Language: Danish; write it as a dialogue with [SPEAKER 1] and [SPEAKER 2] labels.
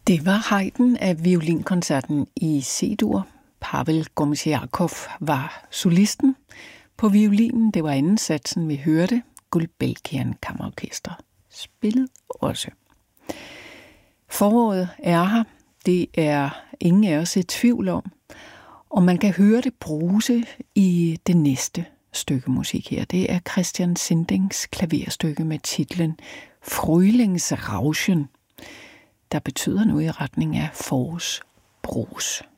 [SPEAKER 1] Det var Haydn af violinkoncerten i C-dur. Pavel Gomsiakov var solisten på violinen. Det var anden satsen, vi hørte. Gulbenkian Kammerorkester spillede også. Foråret er her. Det er ingen af os i tvivl om. Og man kan høre det bruse i det næste stykke musik her. Det er Christian Sindings klaverstykke med titlen Frühlingsrauschen, der betyder noget i retning af forårsbrus.